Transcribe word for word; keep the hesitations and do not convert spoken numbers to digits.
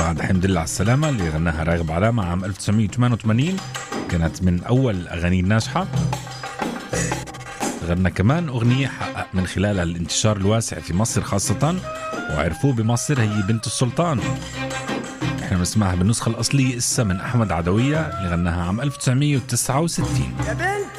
بعد حمد لله على السلامة اللي غناها راغب علامة عام ألف وتسعمية وثمانية وثمانين، كانت من أول الأغاني الناجحة. غنى كمان أغنية حقق من خلالها الانتشار الواسع في مصر خاصة، وعرفوه بمصر، هي بنت السلطان. احنا بنسمعها بالنسخة الأصلية إسا من أحمد عدوية اللي غناها عام ألف وتسعمية وتسعة وستين.